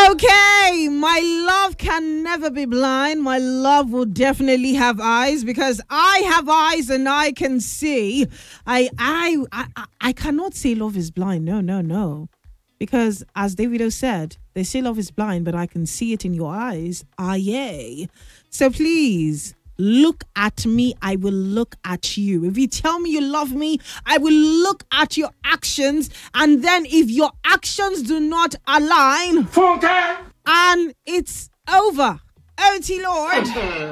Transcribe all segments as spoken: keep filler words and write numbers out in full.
Okay, my love can never be blind. My love will definitely have eyes because I have eyes and I can see. I I I, I I cannot say love is blind. No, no, no. Because as Davido said, they say love is blind, but I can see it in your eyes. Ah, yay. So please look at me. I will look at you. If you tell me you love me, I will look at your actions. And then if your actions do not align, Funke, and it's over. O T Lord.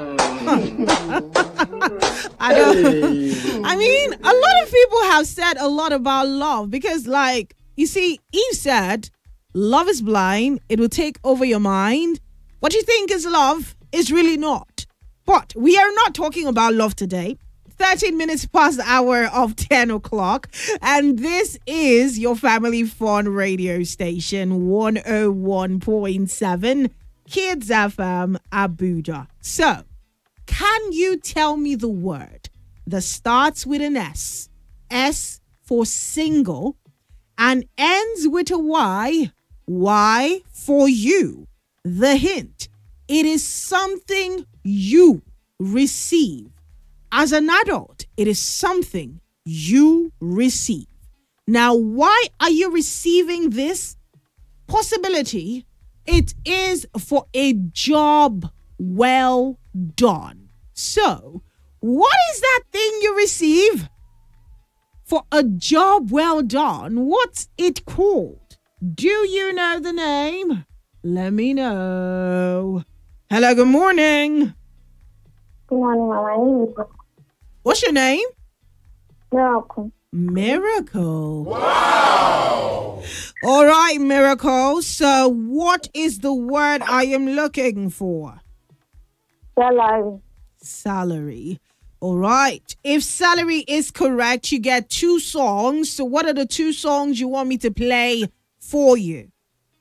I don't. I mean, a lot of people have said a lot about love because, like, you see, Eve said, love is blind. It will take over your mind. What you think is love is really not. But we are not talking about love today. thirteen minutes past the hour of ten o'clock. And this is your family fun radio station, one oh one point seven Kids F M Abuja. So, can you tell me the word that starts with an S, S for single, and ends with a Y, Y for you? The hint, it is something you receive. As an adult, it is something you receive. Now, why are you receiving this possibility? It is for a job well done. So, what is that thing you receive? For a job well done, what's it called? Do you know the name? Let me know. Hello, good morning. Good morning, Mama. What's your name? Miracle. Miracle. Wow. All right, Miracle. So what is the word I am looking for? Salary. Salary. All right. If salary is correct, you get two songs. So what are the two songs you want me to play for you?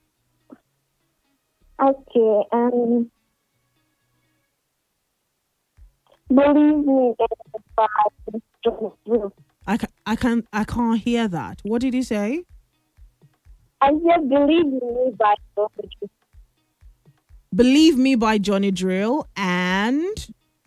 Okay. Um. Believe me, by I can I can I can't hear that. What did he say? I said believe me by Believe Me by Johnny Drill and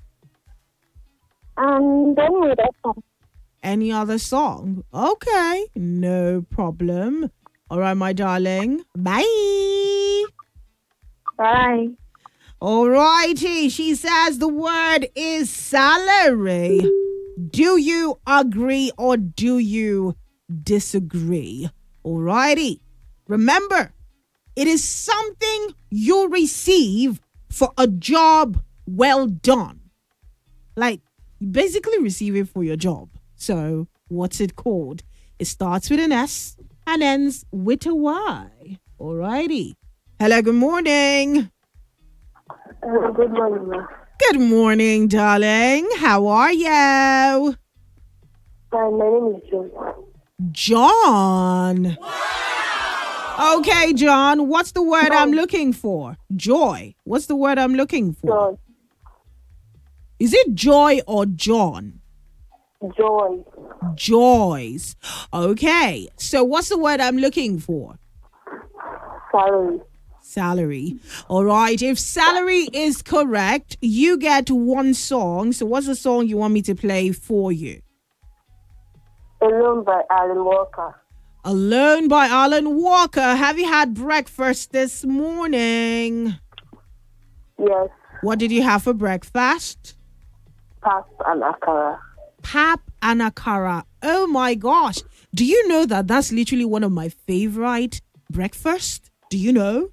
and then with that song. Any other song? Okay, no problem. All right, my darling. Bye. Bye. All righty. She says the word is salary. Do you agree or do you disagree? All righty. Remember, it is something you receive for a job well done. Like, you basically receive it for your job. So, what's it called? It starts with an S and ends with a Y. All righty. Hello, good morning. Uh, good morning, ma. Good morning, darling. How are you? Hi, my name is John. John. Wow. Okay, John. What's the word I'm looking for? Joy. What's the word I'm looking for? John. Is it joy or John? Joy. Joys. Okay. So what's the word I'm looking for? Salary. Salary. All right. If salary is correct, you get one song. So what's the song you want me to play for you? Alone by Alan Walker. Alone by Alan Walker. Have you had breakfast this morning? Yes. What did you have for breakfast? Pap and akara. Pap and akara. Oh my gosh. Do you know that that's literally one of my favorite breakfasts? Do you know?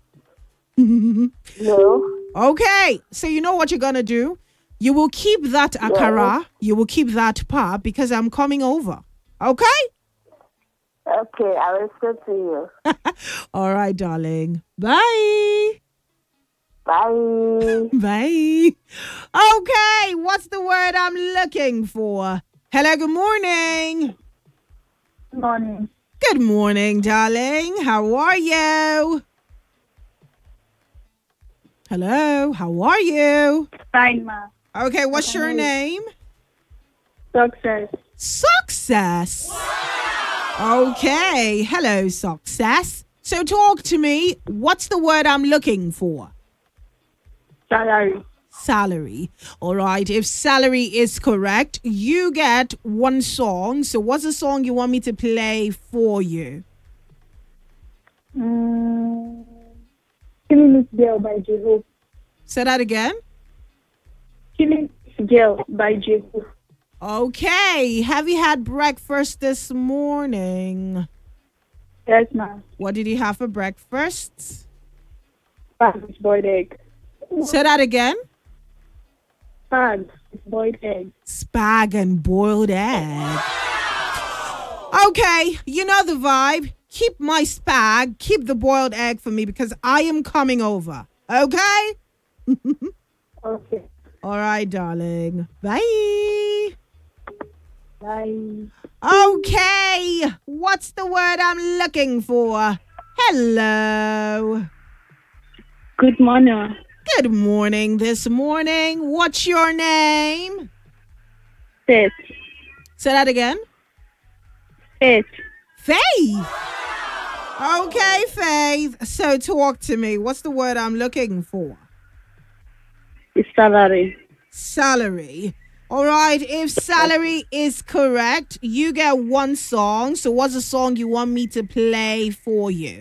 No. Okay. So you know what you're going to do? You will keep that akara. Yeah. You will keep that pap because I'm coming over. Okay? Okay, I will speak to you. All right, darling. Bye. Bye. Bye. Okay, what's the word I'm looking for? Hello, good morning. Good morning. Good morning, darling. How are you? Hello, how are you? Fine, ma. Okay, what's your name? Success. Success. Wow. Okay, hello, Success. So talk to me. What's the word I'm looking for? Salary. Salary. All right. If salary is correct, you get one song. So what's the song you want me to play for you? Mm, Killing This Girl by J-Hope. Say that again. Killing This Girl by J-Hope. Okay. Have you had breakfast this morning? Yes, ma'am. What did you have for breakfast? Spag with boiled egg. Say that again. Spag with boiled egg. Spag and boiled egg. Okay, you know the vibe. Keep my spag, keep the boiled egg for me because I am coming over. Okay? Okay. All right, darling. Bye. Bye. Okay. What's the word I'm looking for? Hello. Good morning. Good morning this morning. What's your name? Faith. Say that again. Faith. Faith. Okay, Faith. So talk to me. What's the word I'm looking for? It's salary. Salary. All right. If salary is correct, you get one song. So what's the song you want me to play for you?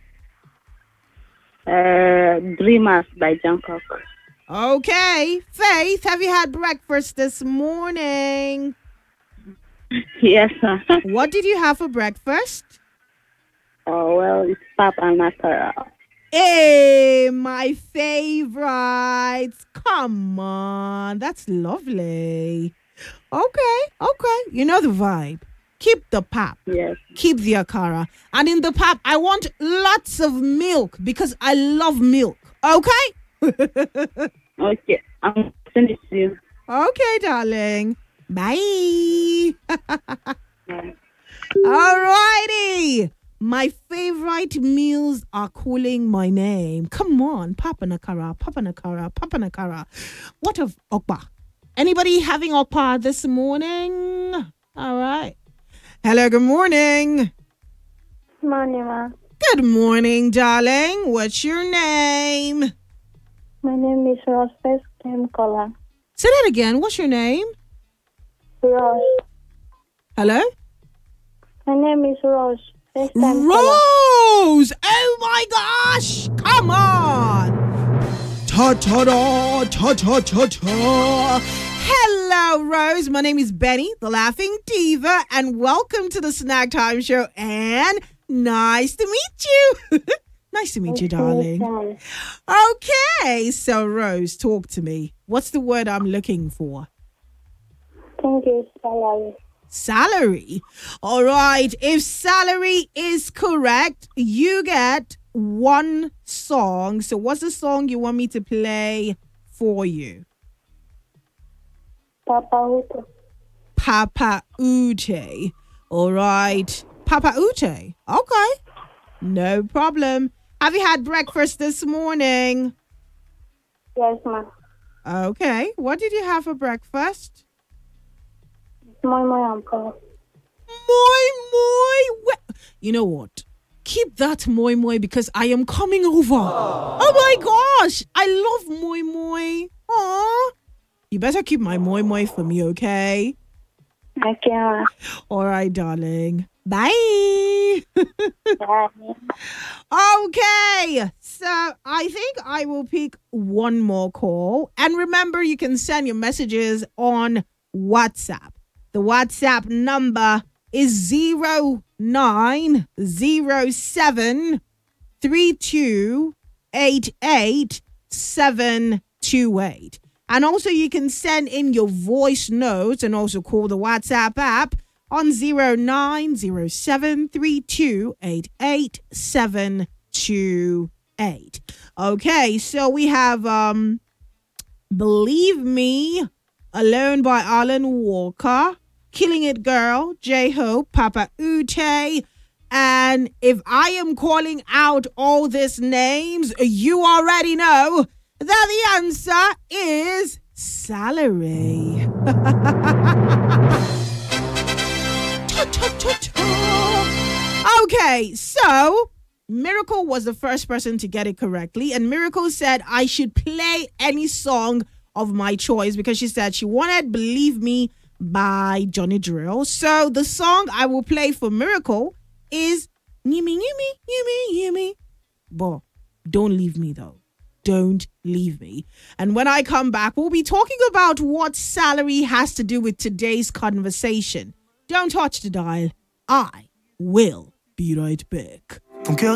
Uh, Dreamers by Jungkook. Okay. Faith, have you had breakfast this morning? Yes, sir. What did you have for breakfast? Oh, well, it's pap and mackerel. Hey, my favorites. Come on. That's lovely. Okay. Okay. You know the vibe. Keep the pap. Yes. Keep the akara. And in the pap, I want lots of milk because I love milk. Okay? Okay. I'm sending it to you. Okay, darling. Bye. Yeah. Alrighty. My favorite meals are calling my name. Come on, Papa Nakara, Papa Nakara, Papa Nakara. What of Okpa? Anybody having Okpa this morning? All right. Hello, good morning. Morning, ma. Good morning, darling. What's your name? My name is Ross First Time Caller. Say that again. What's your name? Ross. Hello? My name is Ross. First time caller. Rose! Oh my gosh! Come on! Ta ta da! Ta ta ta ta! Hello, Rose. My name is Benny, the Laughing Diva, and welcome to the Snack Time Show. And nice to meet you. Nice to meet you, darling. Okay, so Rose, talk to me. What's the word I'm looking for? Thank you, salary. Salary. All right. If salary is correct, you get one song. So what's the song you want me to play for you? Papa Uto. Papa Ute. All right. Papa Ute. Okay. No problem. Have you had breakfast this morning? Yes, ma. Okay. What did you have for breakfast? My my uncle. Moi moi. We- You know what? Keep that moi moi because I am coming over. Oh, oh my gosh. I love moi moi. Aw. You better keep my moi moi for me, okay? Okay, ma. All right, darling. Bye. Bye. Okay. So I think I will pick one more call. And remember, you can send your messages on WhatsApp. The WhatsApp number is zero nine zero seven three two eight eight seven two eight. And also you can send in your voice notes and also call the WhatsApp app on zero nine zero seven three two eight eight seven two eight. Okay, so we have um Believe Me, Alone by Alan Walker, Killing It Girl, J-Hope, Papa Ute, and if I am calling out all these names, you already know that the answer is salary. Ta, ta, ta, ta. Okay, so Miracle was the first person to get it correctly. And Miracle said I should play any song of my choice because she said she wanted Believe Me by Johnny Drill. So the song I will play for Miracle is Yimmy, Yimmy, Yimmy, Yimmy. But don't leave me though. Don't leave me. And when I come back, we'll be talking about what salary has to do with today's conversation. Don't touch the dial. I will be right back.